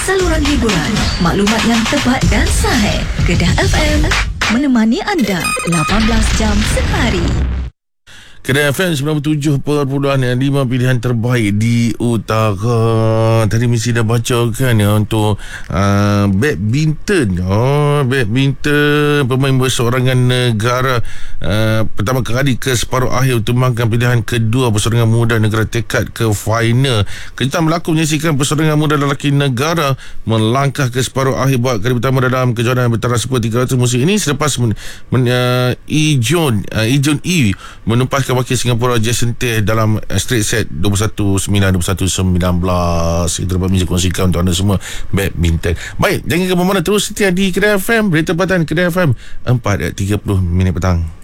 saluran hiburan, maklumat yang tepat dan sahih. Kedah FM menemani anda 18 jam sehari. Kedah FM 97.5 pilihan terbaik di utara. Tadi mesti dah baca kan ya, untuk badminton. Badminton, pemain berseorangan negara pertama kali ke separuh akhir untuk mengangkat pilihan kedua berseorangan muda negara tekad ke final. Kejutan berlaku menyaksikan berseorangan muda lelaki negara melangkah ke separuh akhir buat kali pertama dalam kejohanan bertaraf Super 300 musim ini selepas Ijun E menumpaskan wakil Singapura Jason Teh dalam straight set 21-9, 21-19. Itu dapat bisa kongsikan untuk anda semua badminton. Baik, jangan ke mana-mana, terus setia di Kedah FM. Berita tempatan Kedah FM 4:30 petang.